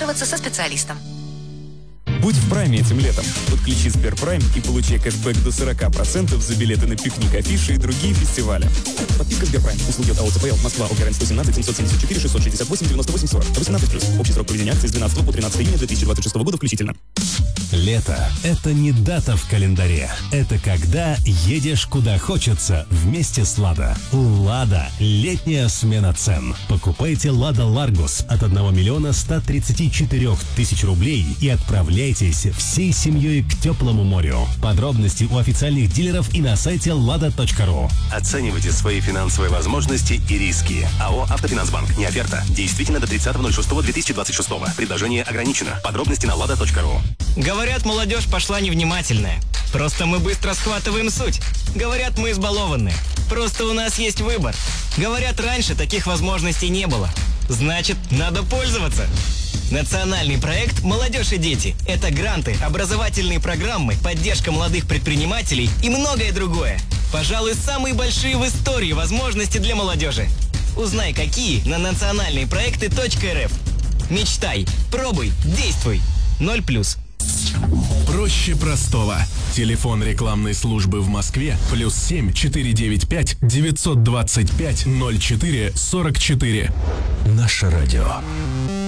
посоветоваться со специалистом. Будь в прайме этим летом. Подключи Сберпрайм и получай кэшбэк до 40% за билеты на пикник, афиши и другие фестивали. Подписка Сберпрайм. Услуги от АО ЦПЛ. Москва. ОГРН 117 774 668 98 40. 18+. Общий срок проведения акции с 12 по 13 июня 2026 года включительно. Лето – это не дата в календаре. Это когда едешь куда хочется вместе с «Лада». «Лада» – летняя смена цен. Покупайте «Лада Ларгус» от 1 миллиона 134 тысяч рублей и отправляйтесь всей семьей к теплому морю. Подробности у официальных дилеров и на сайте lada.ru. Оценивайте свои финансовые возможности и риски. АО «Автофинансбанк». Не оферта. Действительно до 30.06.2026. Предложение ограничено. Подробности на lada.ru. Говорят, молодежь пошла невнимательная. Просто мы быстро схватываем суть. Говорят, мы избалованные. Просто у нас есть выбор. Говорят, раньше таких возможностей не было. Значит, надо пользоваться. Национальный проект «Молодежь и дети» – это гранты, образовательные программы, поддержка молодых предпринимателей и многое другое. Пожалуй, самые большие в истории возможности для молодежи. Узнай, какие на национальныйпроекты.рф. Мечтай, пробуй, действуй. 0+. Проще простого. Телефон рекламной службы в Москве +7 495 925 04 44. Наше радио.